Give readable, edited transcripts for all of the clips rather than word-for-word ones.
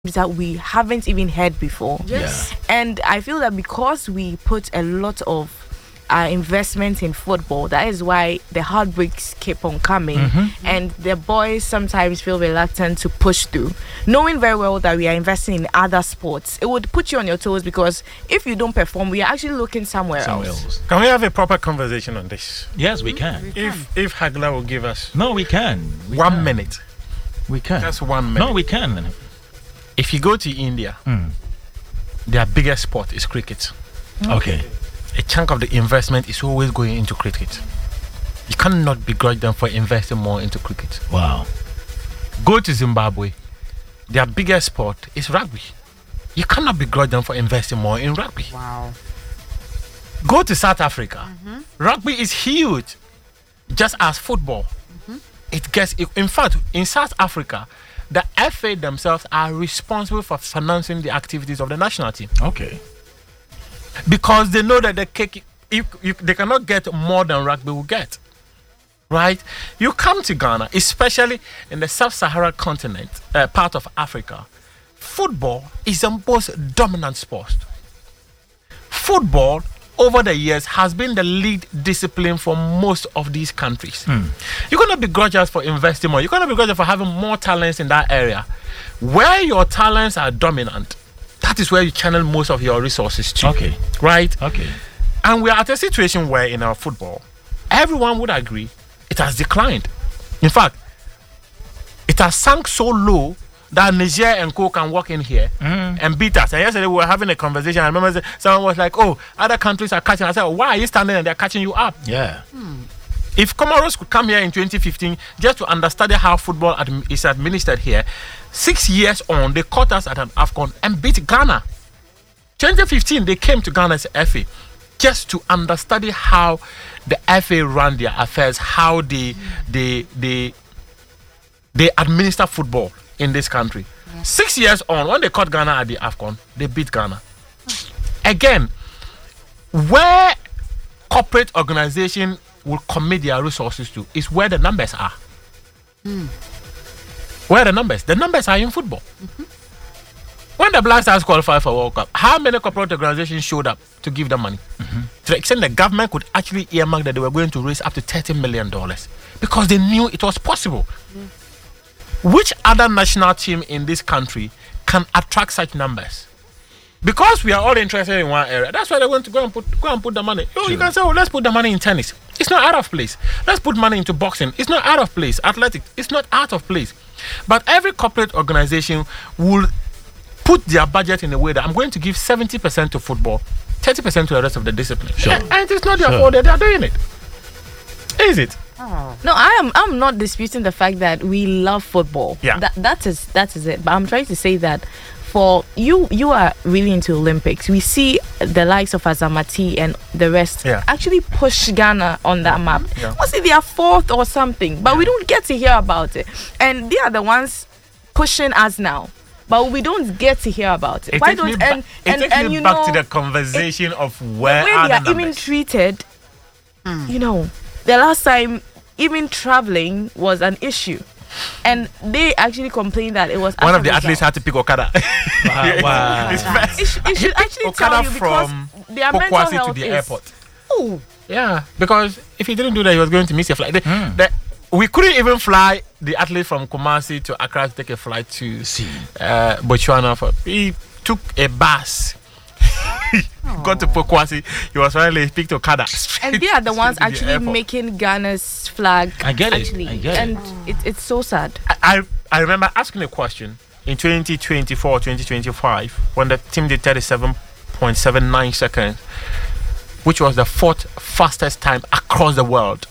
that we haven't even heard before. Yes. And I feel that because we put a lot of investment in football, that is why the heartbreaks keep on coming, and the boys sometimes feel reluctant to push through, knowing very well that we are investing in other sports. It would put you on your toes, because if you don't perform, we are actually looking somewhere else. Can we have a proper conversation on this? Yes, we can. If Hagla will give us we can. 1 minute. We can. Just 1 minute. No, we can. If you go to India, their biggest sport is cricket. Okay. A chunk of the investment is always going into cricket. You cannot begrudge them for investing more into cricket. Wow. Go to Zimbabwe, their biggest sport is rugby. You cannot begrudge them for investing more in rugby. Wow. Go to South Africa. Rugby is huge, just as football. In fact, in South Africa, the FA themselves are responsible for financing the activities of the national team. Okay. Because they know that they cannot get more than rugby will get. Right? You come to Ghana, especially in the sub-Saharan continent, part of Africa, football is the most dominant sport. Football, over the years, has been the lead discipline for most of these countries. You're going to begrudge us for investing more. You're going to begrudge us for having more talents in that area. Where your talents are dominant, that is where you channel most of your resources to. Okay. Right? Okay. And we are at a situation where in our football, everyone would agree it has declined. In fact, it has sunk so low that Niger and Co can walk in here and beat us. And yesterday we were having a conversation. I remember someone was like, "Oh, other countries are catching." I said, "Why are you standing and they're catching you up?" Yeah. If Comoros could come here in 2015 just to understand how football is administered here, 6 years on, they caught us at an AFCON and beat Ghana. 2015, they came to Ghana's FA just to understudy how the FA run their affairs, how they administer football in this country. 6 years on, when they caught Ghana at the AFCON, they beat Ghana. Again, where corporate organization will commit their resources to is where the numbers are. Where are the numbers? The numbers are in football. When the Black Stars qualified for World Cup, how many corporate organizations showed up to give them money? To the extent the government could actually earmark that they were going to raise up to $30 million because they knew it was possible. Which other national team in this country can attract such numbers? Because we are all interested in one area, that's why they're going to go and put the money. You can say, let's put the money in tennis. It's not out of place. Let's put money into boxing. It's not out of place. Athletics, it's not out of place. But every corporate organization will put their budget in a way that I'm going to give 70% to football, 30% to the rest of the discipline. Sure. And it's not their fault that they're doing it. Is it? No, I'm not disputing the fact that we love football. Yeah. That is it. But I'm trying to say that for you are really into Olympics. We see the likes of Azamati and the rest actually push Ghana on that map. Was it their fourth or something? But we don't get to hear about it. And they are the ones pushing us now. But we don't get to hear about it. Why don't it takes me back to the conversation of where the way they are even treated. You know, the last time even traveling was an issue. And they actually complained that it was one of the athletes had to pick Okada. Wow. It should actually Okada tell you because from their mental Pokwasi health to the is, airport. Oh, yeah, because if he didn't do that, he was going to miss a flight. We couldn't even fly the athlete from Kumasi to Accra to take a flight to Botswana. He took a bus. Got to Pokwasi. He was finally picked Okada. And they are the ones actually making Ghana's flag. I get it. And it's so sad. I remember asking a question in 2024, 2025 when the team did 37.79 seconds, which was the fourth fastest time across the world.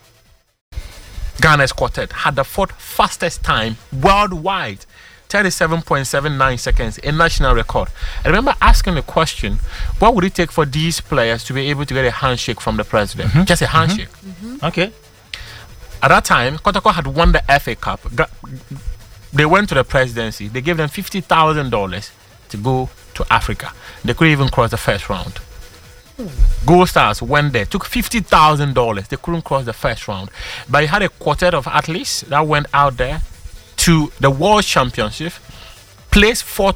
Ghana's quartet had the fourth fastest time worldwide, 37.79 seconds, a national record. I remember asking the question, what would it take for these players to be able to get a handshake from the president? Just a handshake. Okay. At that time, Kotoko had won the FA Cup. They went to the presidency. They gave them $50,000 to go to Africa. They couldn't even cross the first round. Gold Stars went there, took $50,000. They couldn't cross the first round. But you had a quartet of athletes that went out there to the World Championship, placed fourth